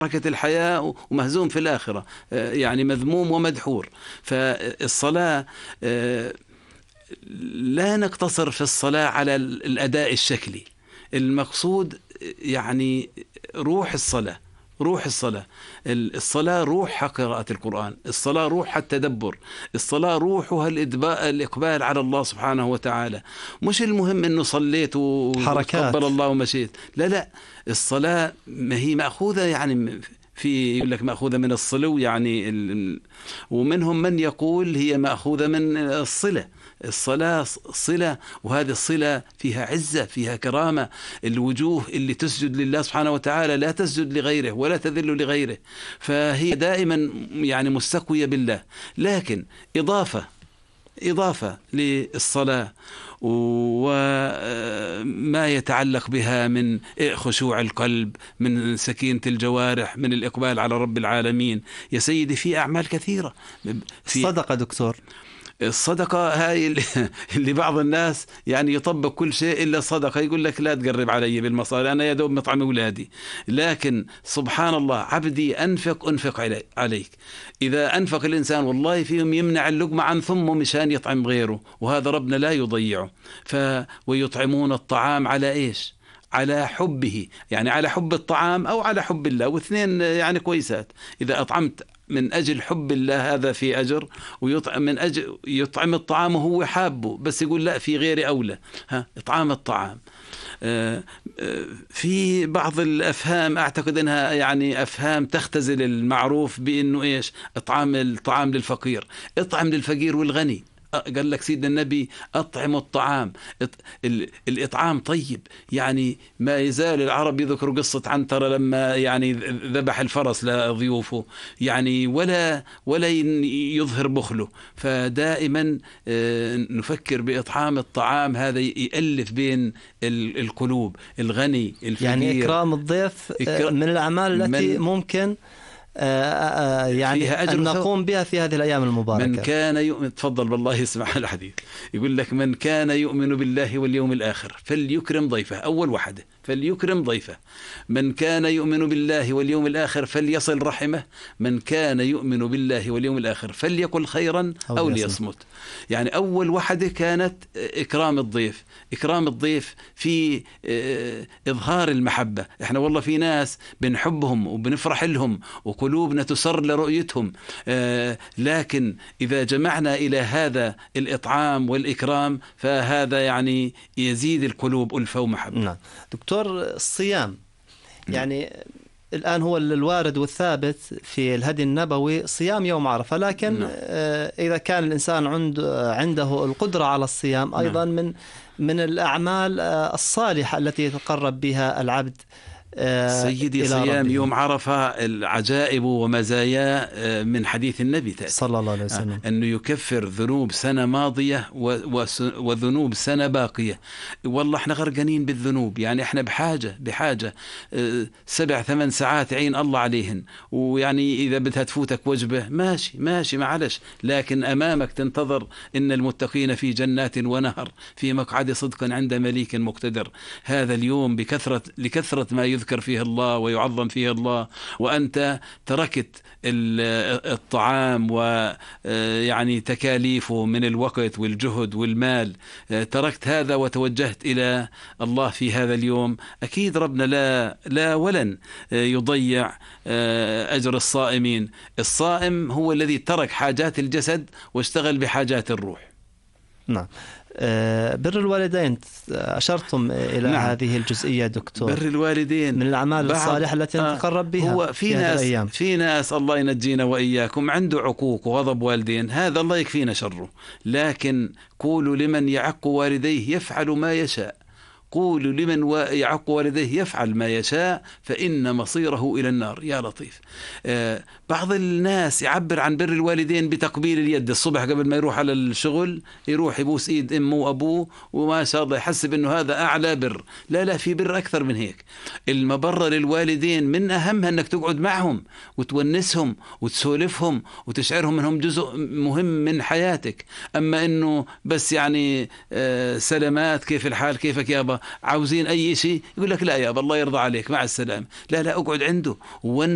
بركة الحياة ومهزوم في الآخرة، يعني مذموم ومدحور. فالصلاة لا نقتصر في الصلاة على الأداء الشكلي، المقصود يعني روح الصلاة. روح الصلاة، الصلاة روحها قراءة القرآن، الصلاة روحها التدبر، الصلاة روحها الإقبال على الله سبحانه وتعالى. مش المهم أنه صليت وتقبل الله ومشيت، لا، الصلاة ما هي مأخوذة، يعني في يقول لك مأخوذة من الصلو، يعني ومنهم من يقول هي مأخوذة من الصلة. الصلاة صلة، وهذه الصلة فيها عزة، فيها كرامة. الوجوه اللي تسجد لله سبحانه وتعالى لا تسجد لغيره ولا تذل لغيره، فهي دائما يعني مستقوية بالله. لكن إضافة للصلاة وما يتعلق بها من خشوع القلب، من سكينة الجوارح، من الإقبال على رب العالمين. يا سيدي في أعمال كثيرة. في صدقة دكتور، الصدقة هاي اللي بعض الناس يعني يطبق كل شيء إلا الصدقة، يقول لك لا تقرب علي بالمصاري، أنا يا دوب مطعم أولادي. لكن سبحان الله، عبدي أنفق عليك. إذا أنفق الإنسان والله فيهم يمنع اللقمة عن ثمه مشان يطعم غيره، وهذا ربنا لا يضيعه. ويطعمون الطعام على إيش؟ على حبه، يعني على حب الطعام أو على حب الله، واثنين يعني كويسات. إذا أطعمت من أجل حب الله هذا في أجر، ويطعم من أجل يطعم الطعام وهو حابه، بس يقول لا في غيري أولى، إطعام الطعام. في بعض الأفهام أعتقد أنها يعني أفهام تختزل المعروف بأنه إيش؟ إطعام الطعام للفقير. اطعم للفقير والغني. قال لك سيدنا النبي أطعم الطعام. الإطعام طيب، يعني ما يزال العرب يذكروا قصة عنترة لما يعني ذبح الفرس لضيوفه، يعني ولا يظهر بخله. فدائما نفكر بإطعام الطعام، هذا يألف بين القلوب، الغني الفقير. يعني إكرام الضيف من الأعمال التي ممكن يعني أن نقوم بها في هذه الأيام المباركة. من كان يؤمن، تفضل بالله يسمع الحديث، يقول لك من كان يؤمن بالله واليوم الآخر فليكرم ضيفه. أول وحده فليكرم ضيفه. من كان يؤمن بالله واليوم الآخر فليصل رحمه. من كان يؤمن بالله واليوم الآخر فليقل خيرا أو ليصمت. يعني أول وحده كانت إكرام الضيف. إكرام الضيف في إظهار المحبة. إحنا والله في ناس بنحبهم وبنفرح لهم وقلوبنا تسر لرؤيتهم، لكن إذا جمعنا إلى هذا الإطعام والإكرام فهذا يعني يزيد القلوب ألفة ومحبة. نعم دكتور، الصيام يعني الآن هو الوارد والثابت في الهدي النبوي صيام يوم عرفة، لكن إذا كان الإنسان عنده القدرة على الصيام أيضا من الأعمال الصالحة التي يتقرب بها العبد سيدي. صيام يوم عرفة العجائب ومزايا من حديث النبي صلى الله عليه وسلم أنه يكفر ذنوب سنة ماضية وذنوب سنة باقية. والله احنا غرقانين بالذنوب، يعني احنا بحاجة 7-8 ساعات عين الله عليهن، ويعني إذا بدها تفوتك وجبة ماشي معلش، لكن أمامك تنتظر إن المتقين في جنات ونهر في مقعد صدق عند مليك مقتدر. هذا اليوم لكثرة ما يذكر فيه الله ويعظم فيه الله، وأنت تركت الطعام ويعني تكاليفه من الوقت والجهد والمال، تركت هذا وتوجهت إلى الله في هذا اليوم. أكيد ربنا لا ولن يضيع أجر الصائمين. الصائم هو الذي ترك حاجات الجسد واشتغل بحاجات الروح. نعم. بر الوالدين أشرتم إلى هذه الجزئية دكتور. بر الوالدين من الأعمال الصالحة التي نتقرب بها. هو في ناس الله ينجينا وإياكم عنده عقوق وغضب والدين، هذا الله يكفينا شره. لكن قولوا لمن يعق والديه يفعل ما يشاء. قولوا لمن يعق والديه يفعل ما يشاء فإن مصيره إلى النار. يا لطيف. بعض الناس يعبر عن بر الوالدين بتقبيل اليد الصبح قبل ما يروح على الشغل، يروح يبوس إيد أمه وأبوه وما شاء الله يحسب أنه هذا أعلى بر. لا، في بر أكثر من هيك. المبرة للوالدين من أهمها أنك تقعد معهم وتونسهم وتسولفهم وتشعرهم أنهم جزء مهم من حياتك. أما أنه بس يعني سلامات، كيف الحال، كيفك يابا، عاوزين أي شيء، يقول لك لا يابا الله يرضى عليك مع السلامة. لا، اقعد عنده